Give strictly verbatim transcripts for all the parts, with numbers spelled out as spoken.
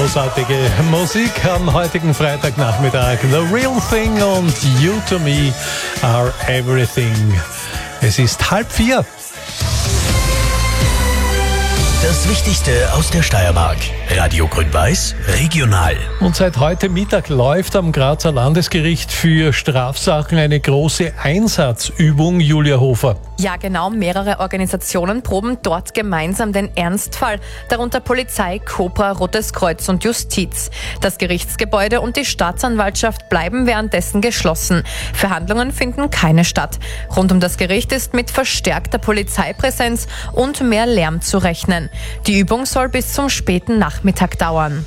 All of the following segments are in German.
Großartige Musik am heutigen Freitagnachmittag. The Real Thing und You to Me are Everything. Es ist halb vier. Das Wichtigste aus der Steiermark. Radio Grün-Weiß, regional. Und seit heute Mittag läuft am Grazer Landesgericht für Strafsachen eine große Einsatzübung, Julia Hofer. Ja, genau. Mehrere Organisationen proben dort gemeinsam den Ernstfall, darunter Polizei, Cobra, Rotes Kreuz und Justiz. Das Gerichtsgebäude und die Staatsanwaltschaft bleiben währenddessen geschlossen. Verhandlungen finden keine statt. Rund um das Gericht ist mit verstärkter Polizeipräsenz und mehr Lärm zu rechnen. Die Übung soll bis zum späten Nachmittag dauern.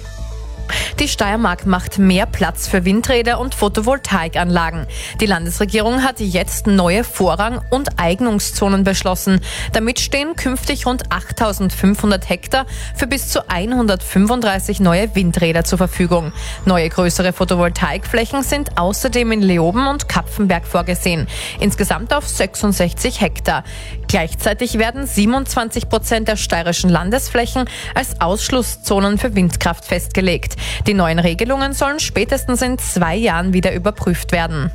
Die Steiermark macht mehr Platz für Windräder und Photovoltaikanlagen. Die Landesregierung hat jetzt neue Vorrang- und Eignungszonen beschlossen. Damit stehen künftig rund achttausendfünfhundert Hektar für bis zu hundertfünfunddreißig neue Windräder zur Verfügung. Neue größere Photovoltaikflächen sind außerdem in Leoben und Kapfenberg vorgesehen. Insgesamt auf sechsundsechzig Hektar. Gleichzeitig werden siebenundzwanzig Prozent der steirischen Landesflächen als Ausschlusszonen für Windkraft festgelegt. Die neuen Regelungen sollen spätestens in zwei Jahren wieder überprüft werden.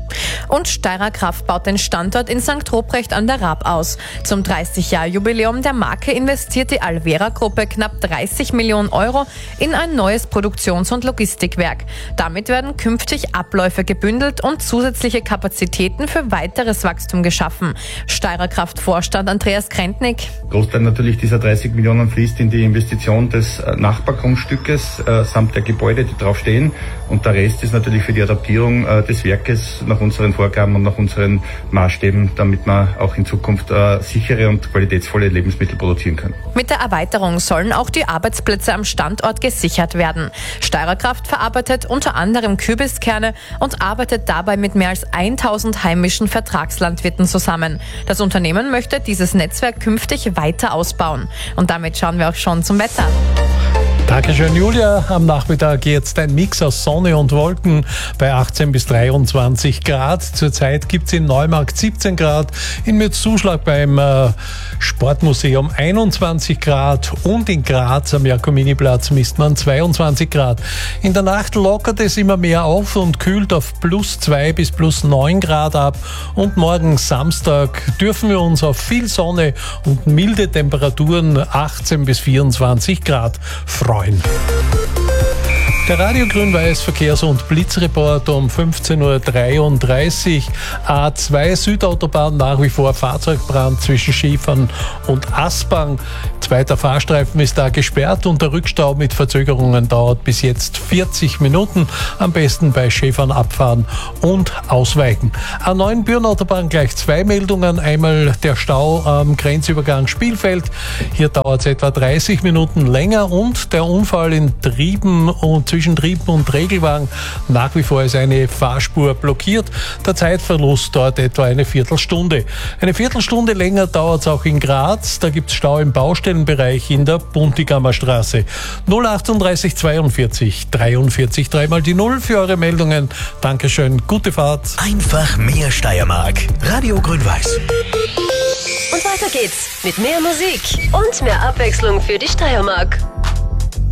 Und Steirer Kraft baut den Standort in Sankt Ruprecht an der Raab aus. Zum dreißig-Jahr-Jubiläum der Marke investiert die Alvera-Gruppe knapp dreißig Millionen Euro in ein neues Produktions- und Logistikwerk. Damit werden künftig Abläufe gebündelt und zusätzliche Kapazitäten für weiteres Wachstum geschaffen. Steirer Kraft-Vorstand Andreas Krentnik. Großteil natürlich dieser dreißig Millionen fließt in die Investition des Nachbargrundstückes äh, samt der Gebäude, die drauf stehen. Und der Rest ist natürlich für die Adaptierung äh, des Werkes nach unseren Vorgaben und nach unseren Maßstäben, damit wir auch in Zukunft äh, sichere und qualitätsvolle Lebensmittel produzieren können. Mit der Erweiterung sollen auch die Arbeitsplätze am Standort gesichert werden. Steirer Kraft verarbeitet unter anderem Kürbiskerne und arbeitet dabei mit mehr als tausend heimischen Vertragslandwirten zusammen. Das Unternehmen möchte dieses Netzwerk künftig weiter ausbauen. Und damit schauen wir auch schon zum Wetter. Dankeschön, Julia. Am Nachmittag jetzt ein Mix aus Sonne und Wolken bei achtzehn bis dreiundzwanzig Grad. Zurzeit gibt es in Neumarkt siebzehn Grad, in Mürzzuschlag beim äh, Sportmuseum einundzwanzig Grad und in Graz am Jakominiplatz misst man zweiundzwanzig Grad. In der Nacht lockert es immer mehr auf und kühlt auf plus zwei bis plus neun Grad ab. Und morgen Samstag dürfen wir uns auf viel Sonne und milde Temperaturen achtzehn bis vierundzwanzig Grad freuen. Der Radio Grün-Weiß Verkehrs- und Blitzreport um fünfzehn Uhr dreiunddreißig. A zwei Südautobahn, nach wie vor Fahrzeugbrand zwischen Schäfern und Aspang. Zweiter Fahrstreifen ist da gesperrt und der Rückstau mit Verzögerungen dauert bis jetzt vierzig Minuten. Am besten bei Schäfern abfahren und ausweichen. A neun Büren-Autobahn gleich zwei Meldungen. Einmal der Stau am Grenzübergang Spielfeld. Hier dauert es etwa dreißig Minuten länger und der Unfall in Trieben und zwischen Trieben und Regelwagen. Nach wie vor ist eine Fahrspur blockiert. Der Zeitverlust dauert etwa eine Viertelstunde. Eine Viertelstunde länger dauert es auch in Graz. Da gibt es Stau im Baustellenbereich in der Buntigammer Straße. null achtunddreißig zweiundvierzig dreiundvierzig, dreimal die Null für eure Meldungen. Dankeschön, gute Fahrt. Einfach mehr Steiermark. Radio Grün-Weiß. Und weiter geht's mit mehr Musik und mehr Abwechslung für die Steiermark.